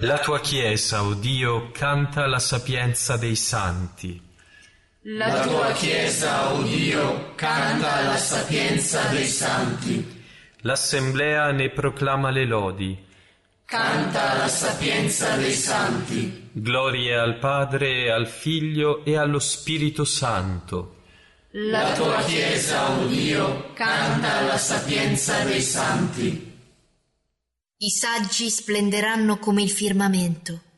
La tua Chiesa, o Dio, canta la sapienza dei santi. La tua Chiesa, o Dio, canta la sapienza dei santi. L'Assemblea ne proclama le lodi. Canta la sapienza dei santi. Gloria al Padre, e al Figlio e allo Spirito Santo. La tua Chiesa, o Dio, canta la sapienza dei santi. I saggi splenderanno come il firmamento.